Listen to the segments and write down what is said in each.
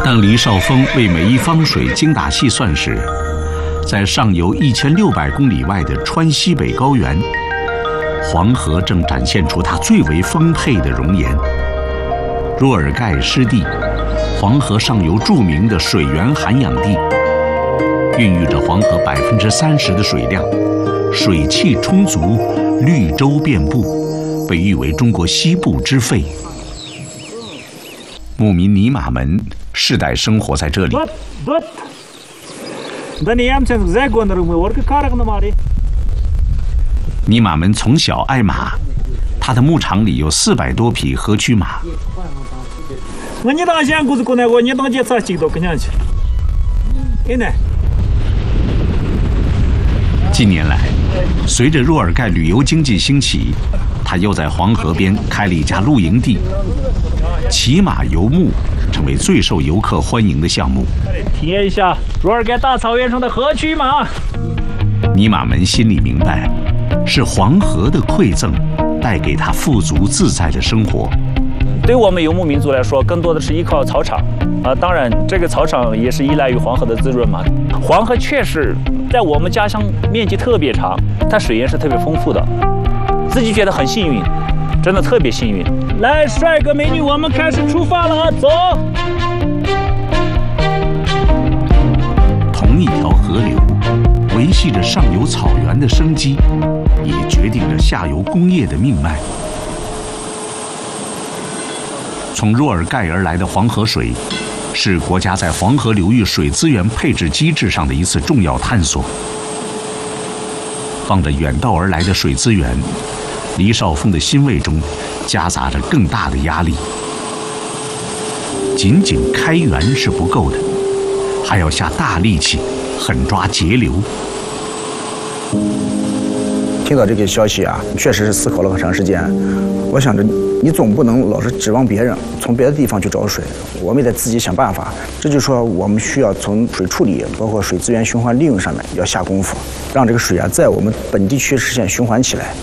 当黎少峰为每一方水精打细算时，在上游1600公里外的川西北高原，黄河正展现出它最为丰沛的容颜。若尔盖湿地，黄河上游著名的水源涵养地，孕育着黄河30%的水量，水汽充足，绿洲遍布，被誉为中国西部之肺。牧民尼玛们世代生活在这里。尼玛们从小爱马，他的牧场里有400多匹河曲马。近年来，随着若尔盖旅游经济兴起，他又在黄河边开了一家露营地，骑马游牧成为最受游客欢迎的项目。 体验一下若尔盖大草原上的河曲马。 尼玛们心里明白，是黄河的馈赠带给他富足自在的生活。 对我们游牧民族来说，更多的是依靠草场当然这个草场也是依赖于黄河的滋润嘛。黄河确实在我们家乡面积特别长，它水源是特别丰富的，自己觉得很幸运，真的特别幸运。来，帅哥美女，我们开始出发了，走。 同一条河流维系着上游草原的生机，也决定着下游工业的命脉。从若尔盖而来的黄河水，是国家在黄河流域水资源配置机制上的一次重要探索。放着远道而来的水资源，黎少峰的欣慰中夹杂着更大的压力。仅仅开源是不够的，还要下大力气狠抓节流。 听到这个消息确实是思考了很长时间。我想着，你总不能老是指望别人从别的地方去找水，我们也得自己想办法。这就说我们需要从水处理，包括水资源循环利用上面要下功夫，让这个水在我们本地区实现循环起来。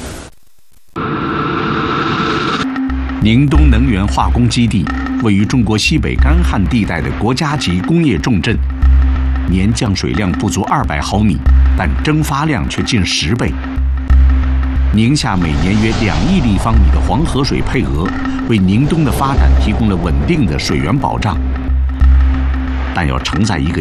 宁东能源化工基地位于中国西北干旱地带的国家级工业重镇，年降水量不足200毫米，但蒸发量却近10倍。宁夏每年约2亿立方米的黄河水配额，为宁东的发展提供了稳定的水源保障。但要承载一个